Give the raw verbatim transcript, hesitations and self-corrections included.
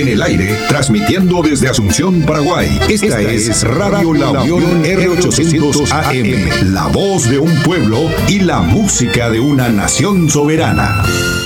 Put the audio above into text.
En el aire, transmitiendo desde Asunción, Paraguay. Esta, Esta es Radio La Unión R ochocientos A M, la voz de un pueblo y la música de una nación soberana.